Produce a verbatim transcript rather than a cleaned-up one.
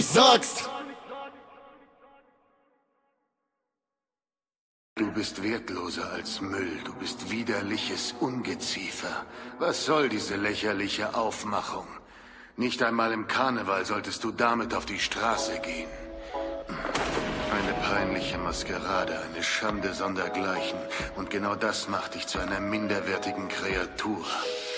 sagst! Du bist wertloser als Müll, du bist widerliches Ungeziefer. Was soll diese lächerliche Aufmachung? Nicht einmal im Karneval solltest du damit auf die Straße gehen. Eine peinliche Maskerade, eine Schande sondergleichen. Und genau das macht dich zu einer minderwertigen Kreatur.